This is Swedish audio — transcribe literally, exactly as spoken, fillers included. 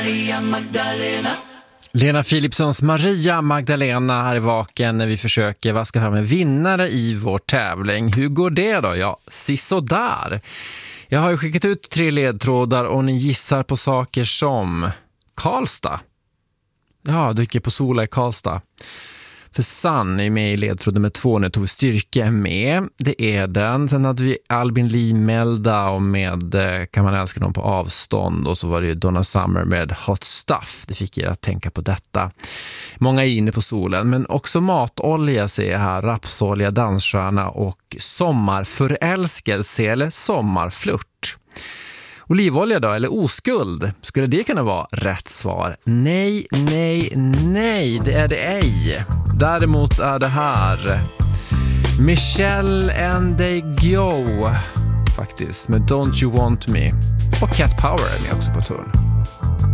Maria Magdalena. Lena Philipssons Maria Magdalena här i Vaken när vi försöker vaska fram en vinnare i vår tävling. Hur går det då? Ja, sisådär. Jag har ju skickat ut tre ledtrådar och ni gissar på saker som Karlstad. Ja, dyker på Sola i Karlstad. För Sann är med i ledtråd nummer två när Tove Styrke är med. Det är den. Sen hade vi Albin Lee Melda och med Kan man älska någon på avstånd. Och så var det ju Donna Summer med Hot Stuff. Det fick er att tänka på detta. Många är inne på solen. Men också matolja ser jag här. Rapsolja, dansstjärna och sommarförälskelse eller sommarflört. Olivolja då, eller oskuld? Skulle det kunna vara rätt svar? Nej, nej, nej, det är det ej. Däremot är det här Michelle and they go faktiskt med Don't You Want Me. Och Cat Power är med också på turn.